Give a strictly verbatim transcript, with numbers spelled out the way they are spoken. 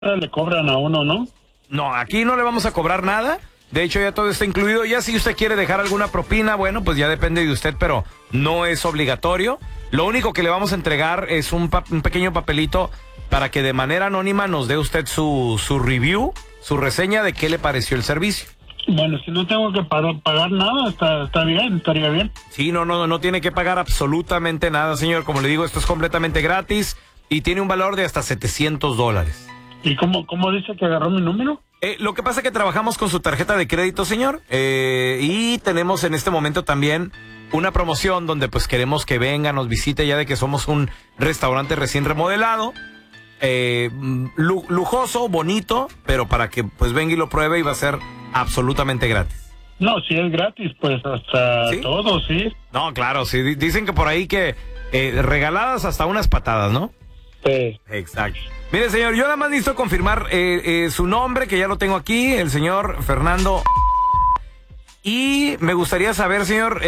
Le cobran a uno, ¿no? No, aquí no le vamos a cobrar nada. De hecho, ya todo está incluido. Ya si usted quiere dejar alguna propina, bueno, pues ya depende de usted, pero no es obligatorio. Lo único que le vamos a entregar es un, pa- un pequeño papelito para que de manera anónima nos dé usted su, su review, su reseña de qué le pareció el servicio. Bueno, si no tengo que pagar, pagar nada, está, está bien, estaría bien. Sí, no, no, no tiene que pagar absolutamente nada, señor. Como le digo, esto es completamente gratis y tiene un valor de hasta setecientos dólares. ¿Y cómo, cómo dice que agarró mi número? Eh, lo que pasa es que trabajamos con su tarjeta de crédito, señor, eh, y tenemos en este momento también una promoción donde pues queremos que venga, nos visite, ya de que somos un restaurante recién remodelado, eh, lu- lujoso, bonito, pero para que pues venga y lo pruebe y va a ser absolutamente gratis. No, si es gratis, pues hasta ¿Sí? todo, sí. No, claro, sí, di- dicen que por ahí que eh, regaladas hasta unas patadas, ¿no? Sí. Exacto. Mire, señor, yo nada más necesito confirmar eh, eh, su nombre, que ya lo tengo aquí, el señor Fernando. Y me gustaría saber, señor...